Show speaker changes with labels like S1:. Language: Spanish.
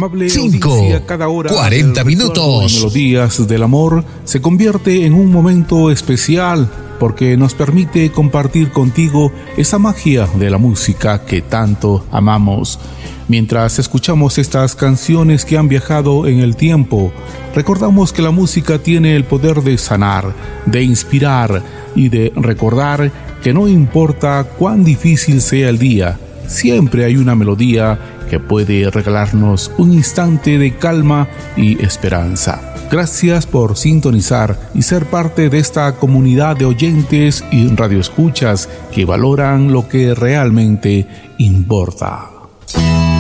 S1: Amable
S2: 5,
S1: audiencia, cada hora
S2: 40 minutos.
S1: Melodías del amor se convierte en un momento especial porque nos permite compartir contigo esa magia de la música que tanto amamos. Mientras escuchamos estas canciones que han viajado en el tiempo, recordamos que la música tiene el poder de sanar, de inspirar y de recordar que no importa cuán difícil sea el día, siempre hay una melodía que puede regalarnos un instante de calma y esperanza. Gracias por sintonizar y ser parte de esta comunidad de oyentes y radioescuchas que valoran lo que realmente importa.